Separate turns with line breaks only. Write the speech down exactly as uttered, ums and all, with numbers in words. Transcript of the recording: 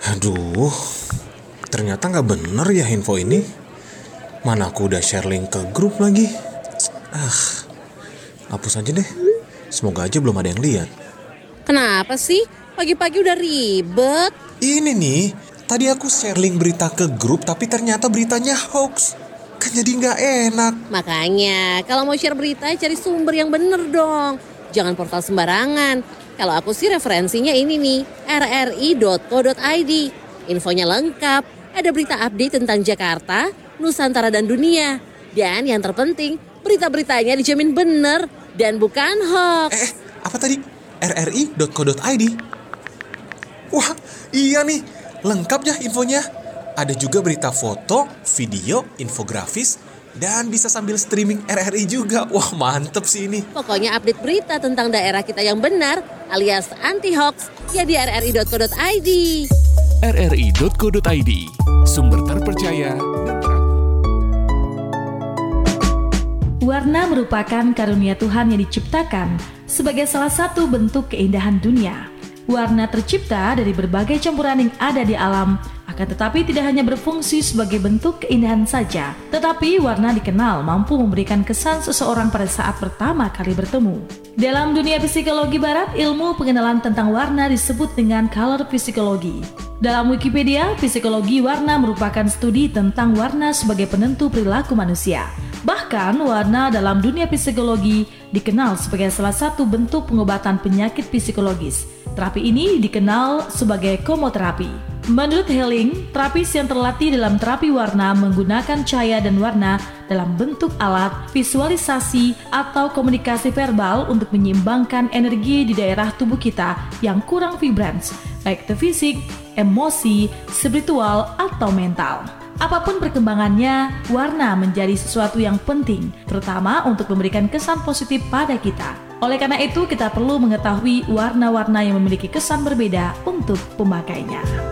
Aduh, ternyata nggak bener ya info ini. Mana aku udah share link ke grup lagi. Ah, hapus aja deh. Semoga aja belum ada yang lihat.
Kenapa sih? Pagi-pagi udah ribet.
Ini nih, tadi aku share link berita ke grup tapi ternyata beritanya hoax. Kan jadi nggak enak.
Makanya kalau mau share berita cari sumber yang bener dong. Jangan portal sembarangan. Kalau aku sih referensinya ini nih, r r i dot co dot i d. Infonya lengkap, ada berita update tentang Jakarta, Nusantara dan dunia. Dan yang terpenting, berita-beritanya dijamin bener dan bukan hoax.
Eh, eh apa tadi? r r i dot co dot i d. Wah, iya nih, lengkap ya infonya. Ada juga berita foto, video, infografis, dan bisa sambil streaming R R I juga. Wah, mantep sih ini.
Pokoknya update berita tentang daerah kita yang benar alias anti-hoax ya di r r i dot co dot i d.
r r i dot co dot i d, sumber terpercaya dan terakhir.
Warna merupakan karunia Tuhan yang diciptakan sebagai salah satu bentuk keindahan dunia. Warna tercipta dari berbagai campuran yang ada di alam, akan tetapi tidak hanya berfungsi sebagai bentuk keindahan saja, tetapi warna dikenal mampu memberikan kesan seseorang pada saat pertama kali bertemu. Dalam dunia psikologi barat, ilmu pengenalan tentang warna disebut dengan color psikologi. Dalam Wikipedia, psikologi warna merupakan studi tentang warna sebagai penentu perilaku manusia. Bahkan, warna dalam dunia psikologi dikenal sebagai salah satu bentuk pengobatan penyakit psikologis. Terapi ini dikenal sebagai komoterapi. Menurut Helling, terapis yang terlatih dalam terapi warna menggunakan cahaya dan warna dalam bentuk alat, visualisasi, atau komunikasi verbal untuk menyeimbangkan energi di daerah tubuh kita yang kurang vibrans, baik itu fisik, emosi, spiritual, atau mental. Apapun perkembangannya, warna menjadi sesuatu yang penting, terutama untuk memberikan kesan positif pada kita. Oleh karena itu, kita perlu mengetahui warna-warna yang memiliki kesan berbeda untuk pemakainya.